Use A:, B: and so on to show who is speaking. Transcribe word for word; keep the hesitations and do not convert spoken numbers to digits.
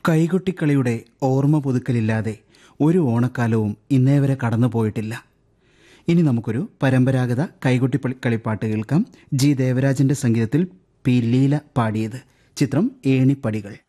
A: കൈകൊട്ടിക്കളിയുടെ ഓർമ്മ പുതുക്കലില്ലാതെ ഒരു ഓണക്കാലവും ഇന്നേ വരെ കടന്നു പോയിട്ടില്ല. ഇനി നമുക്കൊരു പരമ്പരാഗത കൈകൊട്ടി കളിപ്പാട്ട് കേൾക്കാം. ജി ദേവരാജന്റെ സംഗീതത്തിൽ പി ലീല പാടിയത്. ചിത്രം ഏണിപ്പടികൾ.